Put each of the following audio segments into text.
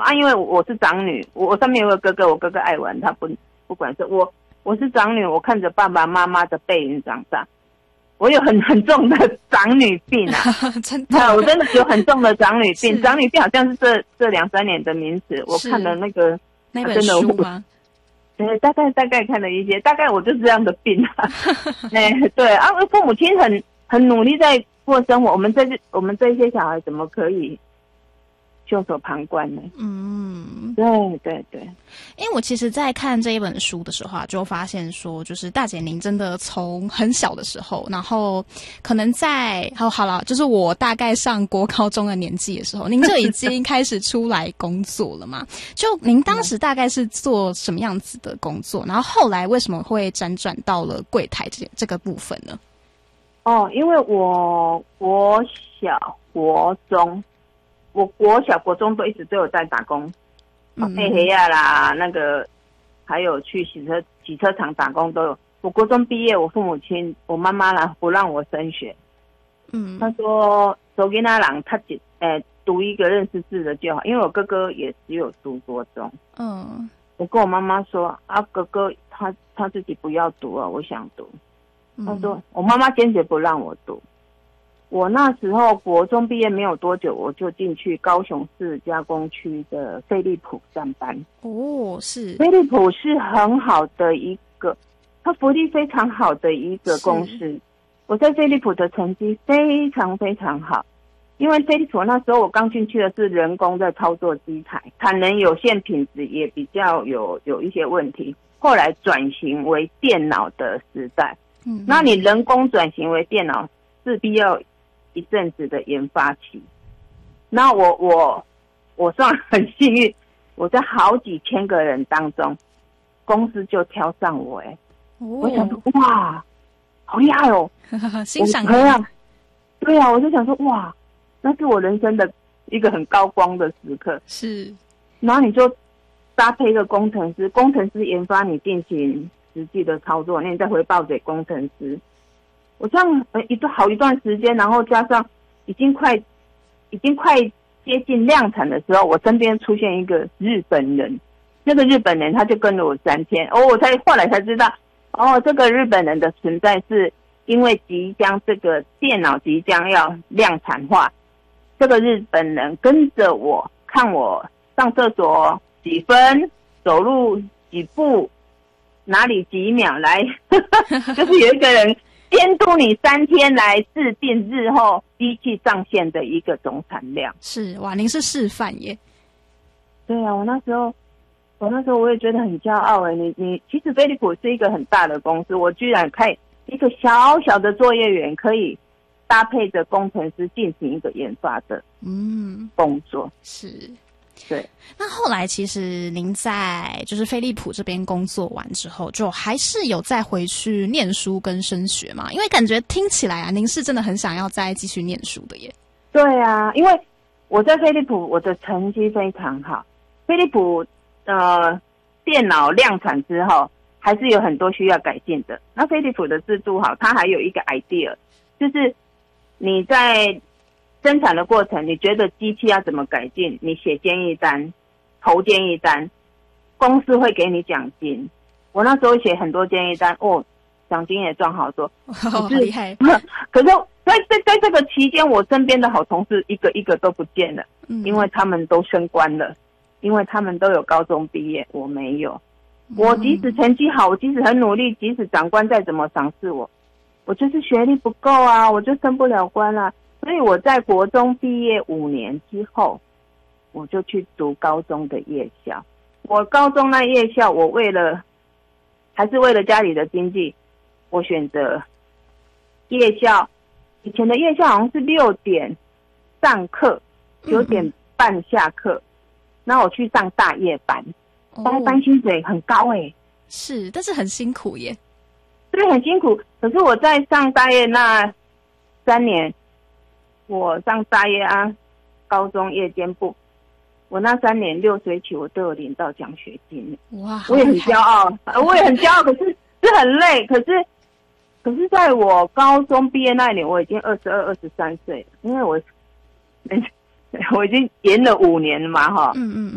啊，因为我是长女，我上面有个哥哥，我哥哥爱玩，他不管事。我是长女，我看着爸爸妈妈的背影长大，我有很重的长女病啊， 真的， 我真的有很重的长女病。长女病好像是这2-3年的名词，我看了那本书吗？ 对，大概看了一些，大概我就是这样的病啊。对啊，父母亲很努力在过生活，我们这些小孩怎么可以袖手旁观呢？对。 因为我其实在看这一本书的时候就发现说，就是大姐您真的从很小的时候，然后可能好了，就是我大概上国高中的年纪的时候，您就已经开始出来工作了嘛？就您当时大概是做什么样子的工作？然后后来为什么会辗转到了柜台这个部分呢？ 因为我国小国中都一直都有在打工，配黑亚啦，那个还有去洗车场打工都有。我国中毕业，我父母亲我妈妈啦不让我升学，他说走给那人他读一个认识字的就好，因为我哥哥也只有读国中。我跟我妈妈说啊，哥哥他自己不要读啊，我想读。他说我妈妈坚决不让我读。我那时候国中毕业没有多久，我就进去高雄市加工区的飞利浦上班。 是飞利浦是很好的一个，它福利非常好的一个公司。我在飞利浦的成绩非常非常好，因为飞利浦那时候我刚进去的是人工在操作机台，产能有限，品质也比较有一些问题。后来转型为电脑的时代，那你人工转型为电脑，势必要一阵子的研发期。那我算很幸运，我在好几千个人当中，公司就挑上我。我想说哇，好厉害哦， 欣赏你。 对啊，我就想说哇，那是我人生的一个很高光的时刻。 是，然后你就搭配一个工程师研发，你进行实际的操作，那你再回报给工程师。我这样好一段时间，然后加上已经快接近量产的时候，我身边出现一个日本人，那个日本人他就跟了我3天，我后来才知道，这个日本人的存在是因为这个电脑即将要量产化，这个日本人跟着我看我上厕所几分，走路几步，哪里几秒来就是有一个人监督你3天来制定日后机器上线的一个总产量。 是哇，您是示范耶。 对啊，我那时候我也觉得很骄傲你其实飞利浦是一个很大的公司，我居然可以一个小小的作业员可以搭配着工程师进行一个研发的工作。 是。 对， 那后来其实您在就是飞利浦这边工作完之后，就还是有再回去念书跟升学嘛？因为感觉听起来您是真的很想要再继续念书的耶。 对啊，因为我在飞利浦我的成绩非常好，飞利浦电脑量产之后还是有很多需要改进的。那飞利浦的制度好，它还有一个 idea， 就是你在生产的过程，你觉得机器要怎么改进，你写建议单，投建议单，公司会给你奖金。我那时候写很多建议单，奖金也赚好多， 好厉害。 可是在这个期间，我身边的好同事一个一个都不见了，因为他们都升官了，因为他们都有高中毕业，我没有。我即使成绩好，我即使很努力，即使长官再怎么赏识我就是学历不够啊，我就升不了官啊。所以我在国中毕业5年之后，我就去读高中的夜校。我高中那夜校，我还是为了家里的经济，我选择夜校。以前的夜校好像是6点上课，9点半下课，那我去上大夜班，大夜班薪水很高是，但是很辛苦耶。 对，很辛苦。可是我在上大夜那3年。我上大夜高中夜间部，我那3年6学期我都有领到奖学金。 哇， 我也很骄傲，我也很骄傲。可是很累，可是在我高中毕业那一年，我已经22、23岁了，因为我已经延了5年了嘛，哈。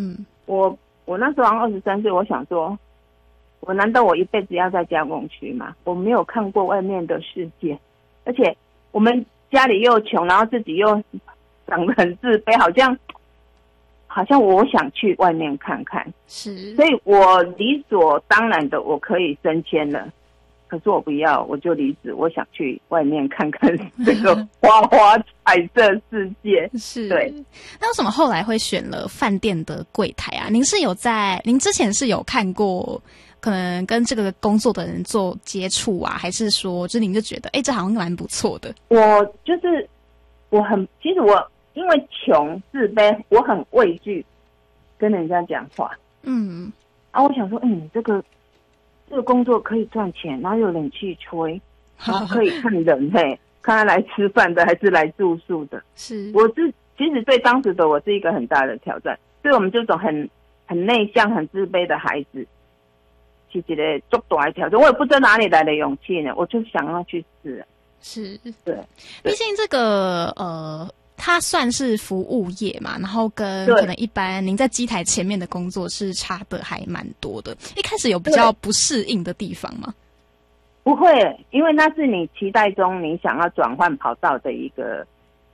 我那时候好像23岁，我想说，我难道我一辈子要在加工区吗？我没有看过外面的世界，而且我们家里又穷，然后自己又长得很自卑，好像我想去外面看看， 是， 所以我理所当然的我可以升迁了。可是我不要，我就离职。我想去外面看看这个花花彩色世界。 是， 对。 那为什么后来会选了饭店的柜台啊？您之前是有看过，可能跟这个工作的人做接触啊，还是说，就您就觉得，这好像蛮不错的？ 其实我因为穷自卑，我很畏惧跟人家讲话。我想说，这个工作可以赚钱，然后有冷气吹，然后可以看人看他来吃饭的还是来住宿的。 是， 其实对当时的我是一个很大的挑战，对我们这种很内向、很自卑的孩子，是一个足大的挑战。我也不知道哪里来的勇气呢，我就想要去试。 是， 对， 毕竟这个它算是服务业嘛，然后跟可能一般您在机台前面的工作是差的还蛮多的。一开始有比较不适应的地方吗？ 不会，因为那是你期待中你想要转换跑道的一个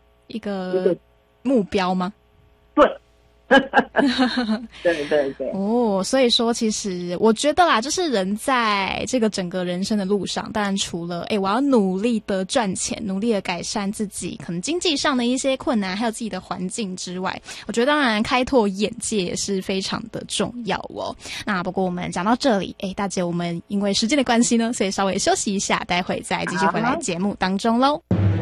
目标吗？ 对。对对对。 所以说其实我觉得啦，就是人在这个整个人生的路上，当然除了我要努力的赚钱，努力的改善自己可能经济上的一些困难，还有自己的环境之外，我觉得当然开拓眼界也是非常的重要哦。那不过我们讲到这里，大姐我们因为时间的关系呢，所以稍微休息一下，待会再继续回来节目当中咯。